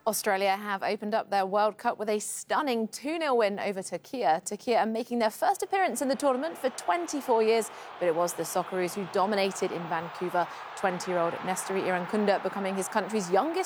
Australia have opened up their World Cup with a stunning 2-0 win over Turkey. Turkey are making their first appearance in the tournament for 24 years, but it was the Socceroos who dominated in Vancouver. 20-year-old Nestory Irankunda becoming his country's youngest